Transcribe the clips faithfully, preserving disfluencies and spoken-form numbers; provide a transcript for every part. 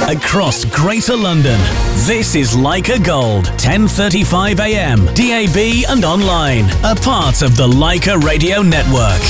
across Greater London. This is Leica Gold, ten thirty-five a m, D A B and online, a part of the Leica Radio Network.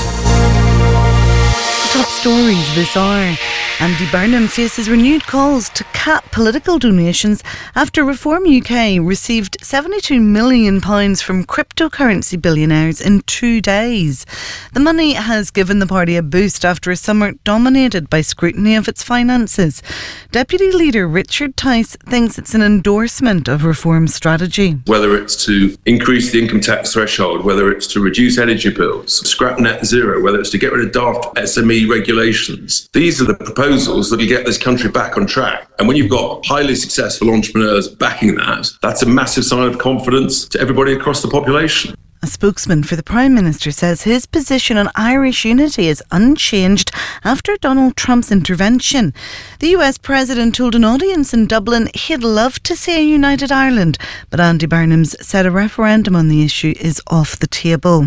Top stories this hour. Andy Burnham faces renewed calls to cap political donations after Reform U K received seventy-two million pounds from cryptocurrency billionaires in two days. The money has given the party a boost after a summer dominated by scrutiny of its finances. Deputy Leader Richard Tice thinks it's an endorsement of Reform's strategy. Whether it's to increase the income tax threshold, whether it's to reduce energy bills, scrap net zero, whether it's to get rid of daft S M E regulations, these are the proposals that will get this country back on track. And when you've got highly successful entrepreneurs backing that, that's a massive sign of confidence to everybody across the population. A spokesman for the Prime Minister says his position on Irish unity is unchanged after Donald Trump's intervention. The U S President told an audience in Dublin he'd love to see a united Ireland, but Andy Burnham's said a referendum on the issue is off the table.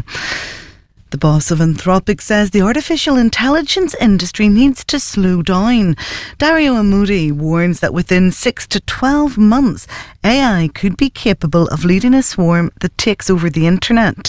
The boss of Anthropic says the artificial intelligence industry needs to slow down. Dario Amodi warns that within six to twelve months, A I could be capable of leading a swarm that takes over the internet.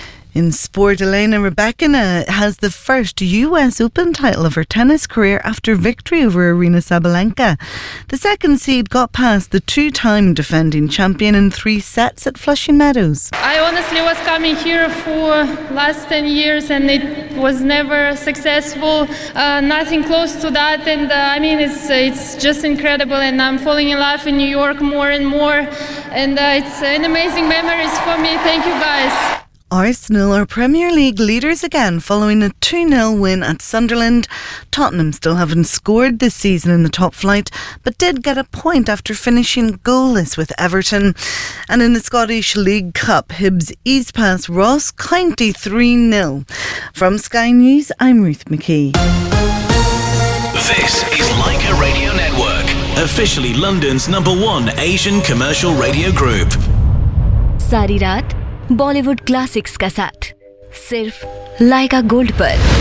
In sport, Elena Rybakina has the first U S Open title of her tennis career after victory over Aryna Sabalenka. The second seed got past the two-time defending champion in three sets at Flushing Meadows. I honestly was coming here for last ten years and it was never successful, uh, nothing close to that, and uh, I mean it's it's just incredible, and I'm falling in love in New York more and more, and uh, it's an amazing memories for me. Thank you guys. Arsenal are Premier League leaders again following a two nil win at Sunderland. Tottenham still haven't scored this season in the top flight, but did get a point after finishing goalless with Everton. And in the Scottish League Cup, Hibs eased past Ross County three nil. From Sky News, I'm Ruth McKee. This is Leica Radio Network, officially London's number one Asian commercial radio group. सारी रात Bollywood classics का साथ सिर्फ लाइका gold पर।